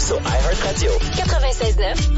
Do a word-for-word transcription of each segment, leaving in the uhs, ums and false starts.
sur iHeartRadio. quatre-vingt-seize neuf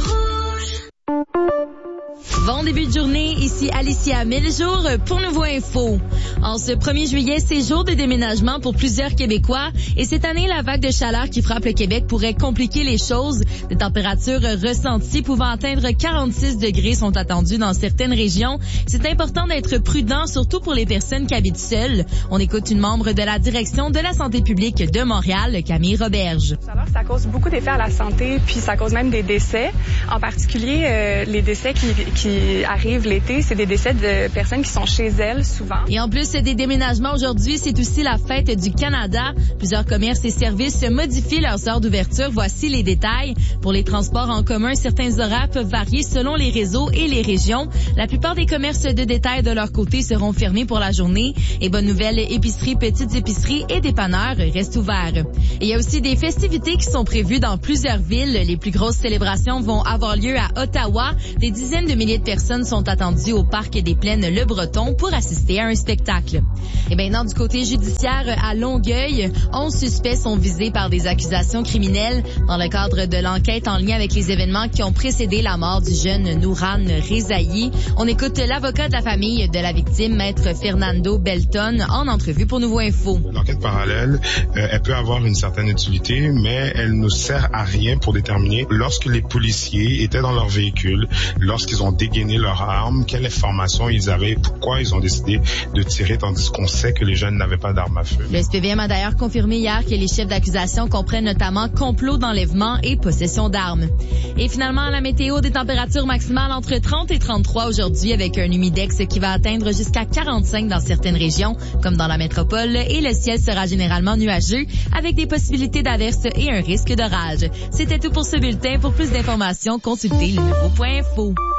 Bon début de journée, ici Alicia Meljour pour Nouveau Info. En ce premier juillet, c'est jour de déménagement pour plusieurs Québécois et cette année, la vague de chaleur qui frappe le Québec pourrait compliquer les choses. Des températures ressenties pouvant atteindre quarante-six degrés sont attendues dans certaines régions. C'est important d'être prudent, surtout pour les personnes qui habitent seules. On écoute une membre de la direction de la santé publique de Montréal, Camille Roberge. La chaleur, ça cause beaucoup d'effets à la santé, puis ça cause même des décès. En particulier, euh, les décès qui, qui arrivent l'été, c'est des décès de personnes qui sont chez elles souvent. Et en plus des déménagements aujourd'hui, c'est aussi la fête du Canada. Plusieurs commerces et services modifient leurs heures d'ouverture. Voici les détails. Pour les transports en commun, certains horaires peuvent varier selon les réseaux et les régions. La plupart des commerces de détail de leur côté seront fermés pour la journée. Et bonne nouvelle, épiceries, petites épiceries et dépanneurs restent ouverts. Et il y a aussi des festivités qui sont prévues dans plusieurs villes. Les plus grosses célébrations vont avoir lieu à Ottawa. Des dizaines de milliers de personnes sont attendues au Parc des Plaines Le Breton pour assister à un spectacle. Et maintenant, du côté judiciaire, à Longueuil, onze suspects sont visés par des accusations criminelles dans le cadre de l'enquête en lien avec les événements qui ont précédé la mort du jeune Nouran Rezaï. On écoute l'avocat de la famille de la victime, maître Fernando Belton, en entrevue pour Nouveau Info. L'enquête parallèle, euh, elle peut avoir une certaine utilité, mais elle ne sert à rien pour déterminer lorsque les policiers étaient dans leur véhicule, lorsqu'ils ont dégainé leurs armes, quelle information ils avaient, pourquoi ils ont décidé de tirer, tandis qu'on sait que les jeunes n'avaient pas d'armes à feu. Le S P V M a d'ailleurs confirmé hier que les chefs d'accusation comprennent notamment complot d'enlèvement et possession d'armes. Et finalement, la météo, des températures maximales entre trente et trente-trois aujourd'hui avec un humidex qui va atteindre jusqu'à quarante-cinq dans certaines régions, comme dans la métropole, et le ciel sera généralement nuageux avec des possibilités d'averses et un risque d'orage. C'était tout pour ce bulletin. Pour plus d'informations, consultez le nouveau point info.